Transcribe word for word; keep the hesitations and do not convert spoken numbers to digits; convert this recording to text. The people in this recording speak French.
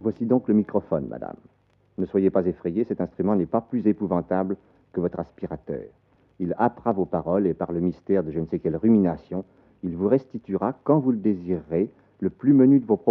Voici donc le microphone, madame. Ne soyez pas effrayée, cet instrument n'est pas plus épouvantable que votre aspirateur. Il happera vos paroles et par le mystère de je ne sais quelle rumination, il vous restituera, quand vous le désirerez, le plus menu de vos propos.